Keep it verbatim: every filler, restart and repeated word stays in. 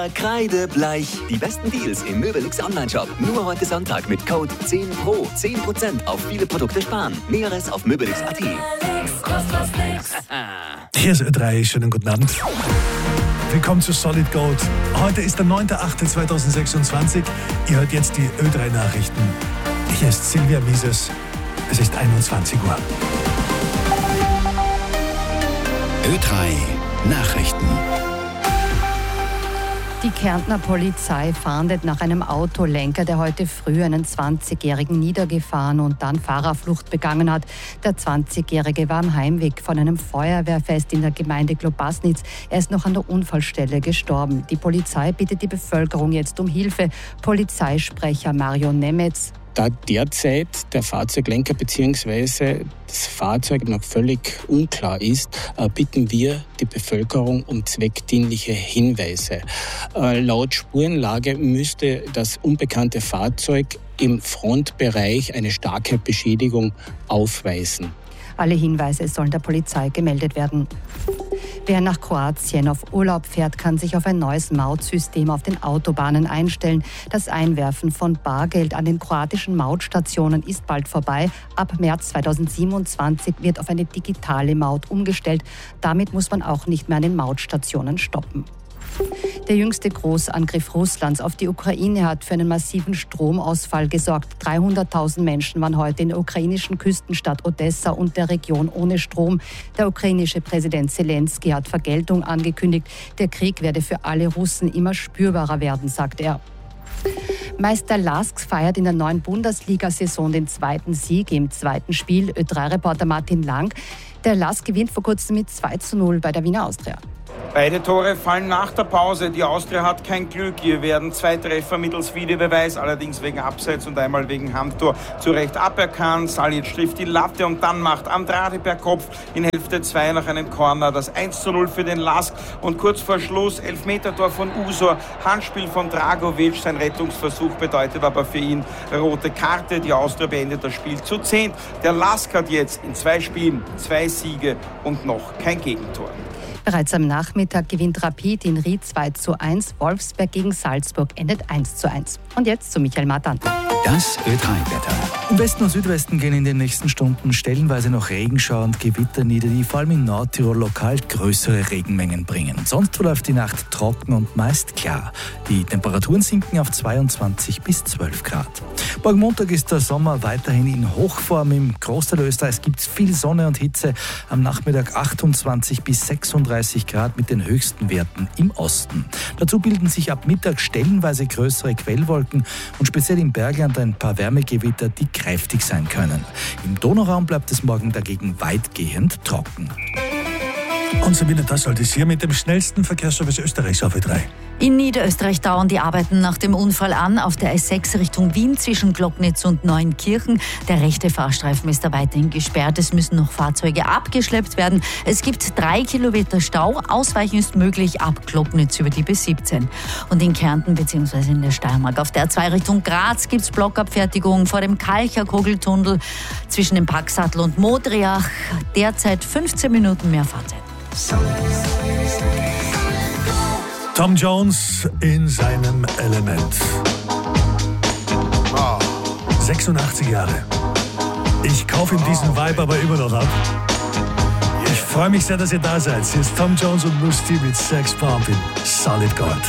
Kreidebleich. Die besten Deals im Möbelix Online-Shop. Nur heute Sonntag mit Code zehn Pro. zehn Prozent auf viele Produkte sparen. Näheres auf möbelix punkt at. Hier ist Ö drei, schönen guten Abend. Willkommen zu Solid Gold. Heute ist der neunter achter zweitausendsechsundzwanzig. Ihr hört jetzt die Ö drei Nachrichten. Hier ist Silvia Mises. Es ist einundzwanzig Uhr. Ö drei Nachrichten. Die Kärntner Polizei fahndet nach einem Autolenker, der heute früh einen zwanzigjährigen niedergefahren und dann Fahrerflucht begangen hat. Der zwanzigjährige war am Heimweg von einem Feuerwehrfest in der Gemeinde Globasnitz. Er ist noch an der Unfallstelle gestorben. Die Polizei bittet die Bevölkerung jetzt um Hilfe. Polizeisprecher Mario Nemetz: Da derzeit der Fahrzeuglenker bzw. das Fahrzeug noch völlig unklar ist, bitten wir die Bevölkerung um zweckdienliche Hinweise. Laut Spurenlage müsste das unbekannte Fahrzeug im Frontbereich eine starke Beschädigung aufweisen. Alle Hinweise sollen der Polizei gemeldet werden. Wer nach Kroatien auf Urlaub fährt, kann sich auf ein neues Mautsystem auf den Autobahnen einstellen. Das Einwerfen von Bargeld an den kroatischen Mautstationen ist bald vorbei. Ab März zweitausendsiebenundzwanzig wird auf eine digitale Maut umgestellt. Damit muss man auch nicht mehr an den Mautstationen stoppen. Der jüngste Großangriff Russlands auf die Ukraine hat für einen massiven Stromausfall gesorgt. dreihunderttausend Menschen waren heute in der ukrainischen Küstenstadt Odessa und der Region ohne Strom. Der ukrainische Präsident Zelensky hat Vergeltung angekündigt. Der Krieg werde für alle Russen immer spürbarer werden, sagt er. Meister Lask feiert in der neuen Bundesliga-Saison den zweiten Sieg im zweiten Spiel. Ö drei Reporter Martin Lang. Der Lask gewinnt vor kurzem mit zwei zu null bei der Wiener Austria. Beide Tore fallen nach der Pause. Die Austria hat kein Glück. Hier werden zwei Treffer mittels Videobeweis, allerdings wegen Abseits und einmal wegen Handtor, zu Recht aberkannt. Salic trifft die Latte und dann macht Andrade per Kopf in Hälfte zwei nach einem Corner das eins zu null für den Lask. Und kurz vor Schluss Elfmetertor von Usor, Handspiel von Dragovic. Sein Rettungsversuch bedeutet aber für ihn rote Karte. Die Austria beendet das Spiel zu zehn. Der Lask hat jetzt in zwei Spielen zwei Siege und noch kein Gegentor. Bereits am Nachmittag gewinnt Rapid in Ried zwei zu eins. Wolfsberg gegen Salzburg endet eins zu eins. Und jetzt zu Michael Matan. Das Ö drei Wetter. Im Westen und Südwesten gehen in den nächsten Stunden stellenweise noch Regenschauer und Gewitter nieder, die vor allem in Nordtirol lokal größere Regenmengen bringen. Sonst verläuft die Nacht trocken und meist klar. Die Temperaturen sinken auf zweiundzwanzig bis zwölf Grad. Morgen Montag ist der Sommer weiterhin in Hochform. Im Großteil Österreichs gibt es viel Sonne und Hitze. Am Nachmittag achtundzwanzig bis sechsunddreißig Grad mit den höchsten Werten im Osten. Dazu bilden sich ab Mittag stellenweise größere Quellwolken und speziell im Bergland ein paar Wärmegewitter, die kräftig sein können. Im Donauraum bleibt es morgen dagegen weitgehend trocken. Und Sabine, das sollte es hier mit dem schnellsten Verkehrsservice Österreichs auf Ö drei. In Niederösterreich dauern die Arbeiten nach dem Unfall an. Auf der S sechs Richtung Wien zwischen Glocknitz und Neunkirchen. Der rechte Fahrstreifen ist da weiterhin gesperrt. Es müssen noch Fahrzeuge abgeschleppt werden. Es gibt drei Kilometer Stau. Ausweichen ist möglich ab Glocknitz über die B siebzehn. Und in Kärnten bzw. in der Steiermark auf der zwei Richtung Graz gibt es Blockabfertigung vor dem Kalcher-Kogeltunnel zwischen dem Packsattel und Modriach. Derzeit fünfzehn Minuten mehr Fahrzeit. Tom Jones in seinem Element. sechsundachtzig Jahre. Ich kaufe ihm diesen Vibe aber immer noch ab. Ich freue mich sehr, dass ihr da seid. Hier ist Tom Jones und Musti mit Sex Pump in Solid Gold.